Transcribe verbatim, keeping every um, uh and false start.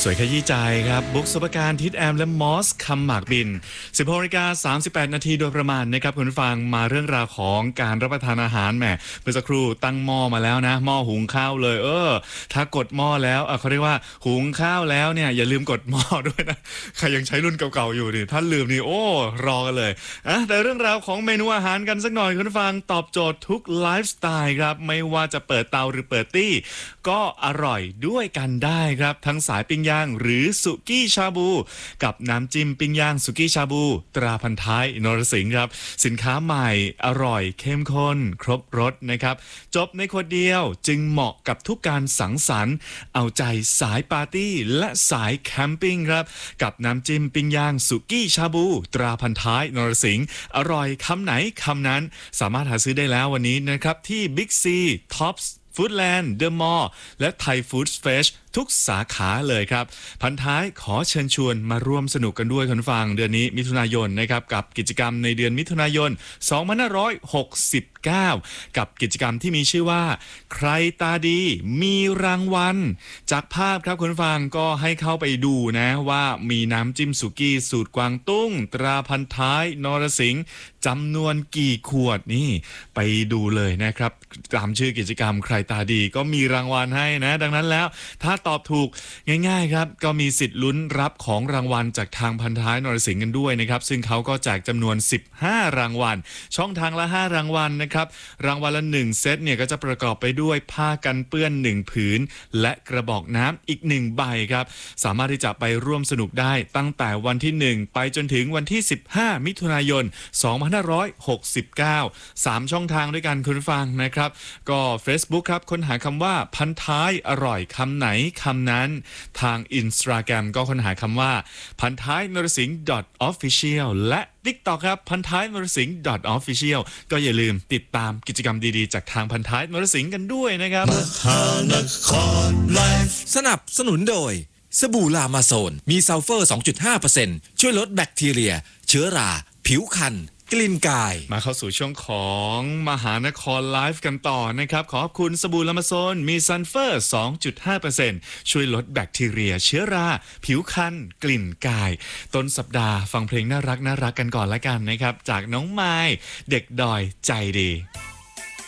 สวยขยี้ใจครับบุ๊กสุภการทิดแอมและมอสคำหมากบินสิบหกนาฬิกาสามสิบแปดนาทีโดยประมาณนะครับคุณผู้ฟังมาเรื่องราวของการรับประทานอาหารแหมเมื่อสักครู่ตั้งหม้อมาแล้วนะหม้อหุงข้าวเลยเออถ้ากดหม้อแล้วเออเขาเรียกว่าหุงข้าวแล้วเนี่ยอย่าลืมกดหม้อด้วยนะใครยังใช้รุ่นเก่าๆอยู่นี่ถ้าลืมนี่โอ้รอกันเลยอ่ะแต่เรื่องราวของเมนูอาหารกันสักหน่อยคุณผู้ฟังตอบโจทย์ทุกไลฟ์สไตล์ครับไม่ว่าจะเปิดเตาหรือเปิดตี้ก็อร่อยด้วยกันได้ครับทั้งสายปิ้งย่างหรือสุกี้ชาบูกับน้ำจิ้มปิ้งย่างสุกี้ชาบูตราพันท้ายนรสิงห์ครับสินค้าใหม่อร่อยเข้มข้นครบรสนะครับจบในขวดเดียวจึงเหมาะกับทุกการสังสรรค์เอาใจสายปาร์ตี้และสายแคมปิ้งครับกับน้ำจิ้มปิ้งย่างสุกี้ชาบูตราพันท้ายนรสิงห์อร่อยคำไหนคำนั้นสามารถหาซื้อได้แล้ววันนี้นะครับที่ Big C Topsฟู้ดแลนด์เดอะมอลล์และไทยฟู้ดเฟสทุกสาขาเลยครับพันท้ายขอเชิญชวนมาร่วมสนุกกันด้วยคุณฟังเดือนนี้มิถุนายนนะครับกับกิจกรรมในเดือนมิถุนายนสองพันห้าร้อยหกสิบเก้ากับกิจกรรมที่มีชื่อว่าใครตาดีมีรางวัลจากภาพครับคุณฟังก็ให้เข้าไปดูนะว่ามีน้ำจิ้มสุกี้สูตรกวางตุ้งตราพันท้ายนรสิงห์จำนวนกี่ขวดนี่ไปดูเลยนะครับตามชื่อกิจกรรมใครตาดีก็มีรางวัลให้นะดังนั้นแล้วถ้าตอบถูกง่ายๆครับก็มีสิทธิ์ลุ้นรับของรางวัลจากทางพันท้ายนรสิงห์กันด้วยนะครับซึ่งเขาก็แจกจำนวนสิบห้ารางวัลช่องทางละห้ารางวัลนะครับรางวัลละหนึ่งเซตเนี่ยก็จะประกอบไปด้วยผ้ากันเปื้อนหนึ่งผืนและกระบอกน้ำอีกหนึ่งใบครับสามารถที่จะไปร่วมสนุกได้ตั้งแต่วันที่หนึ่งไปจนถึงวันที่สิบห้ามิถุนายนสองพันห้าร้อยหกสิบเก้า สามช่องทางด้วยกันคุณฟังนะครับก็ Facebook ครับค้นหาคำว่าพันท้ายอร่อยคำไหนคำนั้นทาง Instagram ก็ค้นหาคำว่าพันท้ายนรสิงห์ .official และ TikTok ครับพันท้ายนรสิงห์ .official ก็อย่าลืมติดตามกิจกรรมดีๆจากทางพันท้ายนรสิงห์กันด้วยนะครับมหานครไลฟ์สนับสนุนโดยสบู่ลามาโซนมีซัลเฟอร์ สองจุดห้าเปอร์เซ็นต์ ช่วยลดแบคทีเรียเชื้อราผิวคันกลิ่นกายมาเข้าสู่ช่วงของมหานครไลฟ์กันต่อนะครับขอบคุณสบู่ลามาโซนมีซัลเฟอร์ สองจุดห้าเปอร์เซ็นต์ ช่วยลดแบคทีเรียเชื้อราผิวคันกลิ่นกายต้นสัปดาห์ฟังเพลงน่ารักน่ารักกันก่อนละกันนะครับจากน้องไม้เด็กดอยใจดี